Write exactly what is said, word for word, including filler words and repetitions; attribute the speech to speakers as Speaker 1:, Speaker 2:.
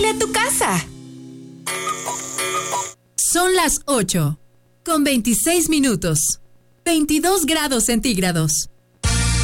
Speaker 1: Huele a tu casa.
Speaker 2: Son las ocho, con veintiséis minutos, veintidós grados centígrados.